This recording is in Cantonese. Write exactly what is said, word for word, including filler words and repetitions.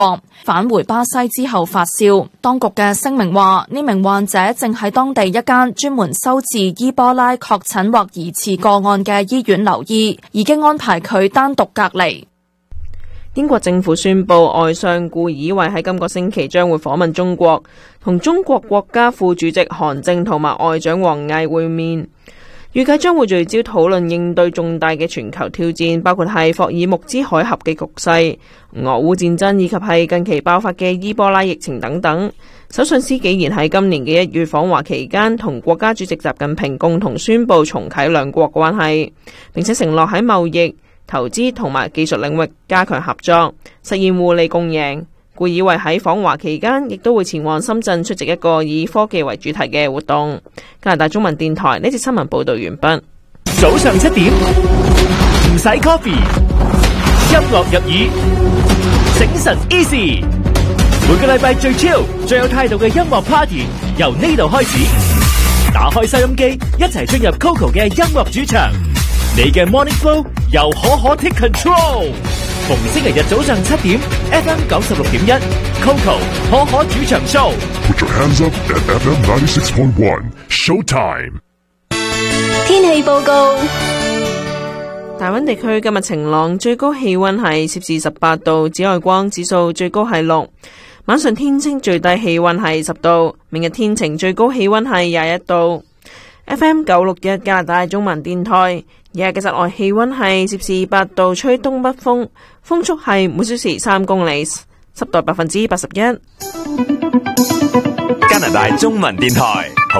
返回巴西之後發燒。當局嘅聲明話，呢名患者正喺當地一間專門收治伊波拉確診或疑似個案嘅醫院留醫，已經安排佢單獨隔離。 英國政府宣布，外相顧以為喺今個星期將會訪問中國，同中國國家副主席韓正同埋外長王毅會面，預計將會聚焦討論應對重大嘅全球挑戰，包括係霍爾木茲海峽嘅局勢、俄烏戰爭以及係近期爆發嘅伊波拉疫情等等。首相施紀賢喺今年嘅一月訪華期間，同國家主席習近平共同宣布重啟兩國關係，並且承諾喺貿易、投資同埋技術領域加強合作，實現互利共贏。顧以為喺訪華期間，亦都會前往深圳出席一個以科技為主題嘅活動。加拿大中文電台呢節新聞報道完畢。 早上七點，唔使 coffee， 音樂入耳，醒神 easy。每個禮拜最 chill、最有態度嘅音樂 party，由呢度開始。打開收音機，一齊進入 Coco 嘅音樂主場。你嘅 morning flow 由可可 take control。逢星期日早上七點 ，F M 九十六點一 ，Coco 可可主場 show。Put your hands up at F M ninety-six point one Showtime。 天氣報告： 大溫地區今日晴朗，最高氣溫係攝氏十八度，紫外光指數最高係六。晚上天清，最低氣溫係十度。明日天晴，最高氣溫係廿一度。F M 九六一加拿大中文電台，日日嘅室外氣溫係攝氏八度，吹東北風，風速係每小時三公里，濕度百分之八十一。 加拿大中文電台。